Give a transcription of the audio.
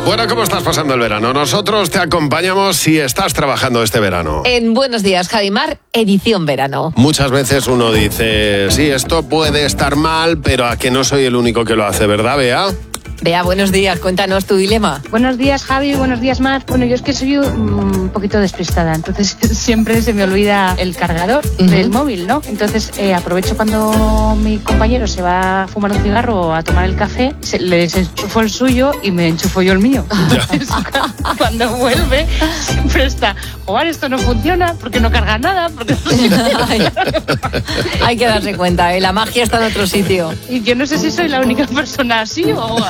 Bueno, ¿cómo estás pasando el verano? Nosotros te acompañamos si estás trabajando este verano. En Buenos Días, Javimar, edición verano. Muchas veces uno dice, sí, esto puede estar mal, pero a que no soy el único que lo hace, ¿verdad, Bea? Bea, buenos días, cuéntanos tu dilema. Buenos días, Javi, buenos días, Mar. Bueno, yo es que soy un poquito despistada, entonces siempre se me olvida el cargador del móvil, ¿no? Entonces aprovecho cuando mi compañero se va a fumar un cigarro o a tomar el café, le desenchufo el suyo y me enchufo yo el mío. Entonces, cuando vuelve, siempre está, joder, esto no funciona, porque no carga nada, porque Hay que darse cuenta, la magia está en otro sitio. Y yo no sé si soy la única persona así o